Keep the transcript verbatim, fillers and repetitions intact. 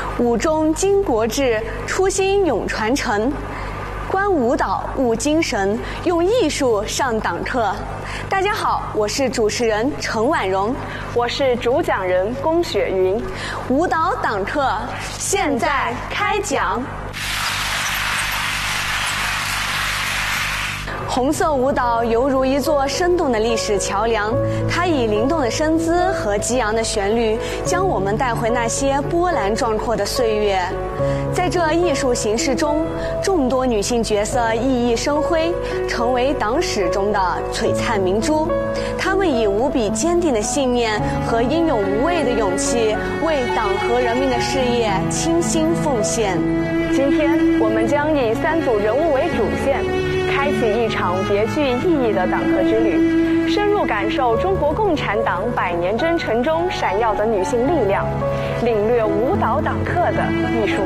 舞中经国志，初心永传承。观舞蹈悟精神，用艺术上党课。大家好，我是主持人陈婉容， 我是主讲人龚雪云。 舞蹈党课现在开讲。红色舞蹈犹如一座生动的历史桥梁，它以灵动的身姿和激昂的旋律，将我们带回那些波澜壮阔的岁月。在这艺术形式中，众多女性角色熠熠生辉，成为党史中的璀璨明珠。她们以无比坚定的信念和英勇无畏的勇气，为党和人民的事业倾心奉献。 今天我们将以三组人物为主线，开启一场别具意义的党课之旅，深入感受中国共产党百年征程中闪耀的女性力量，领略舞蹈党课的艺术